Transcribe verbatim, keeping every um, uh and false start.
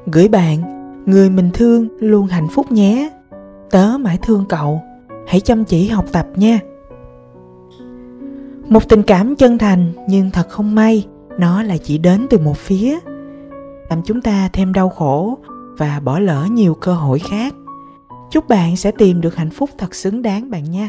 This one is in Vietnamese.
Gửi bạn, người mình thương luôn hạnh phúc nhé. Tớ mãi thương cậu. Hãy chăm chỉ học tập nha. Một tình cảm chân thành nhưng thật không may, nó lại chỉ đến từ một phía, làm chúng ta thêm đau khổ và bỏ lỡ nhiều cơ hội khác. Chúc bạn sẽ tìm được hạnh phúc thật xứng đáng bạn nha.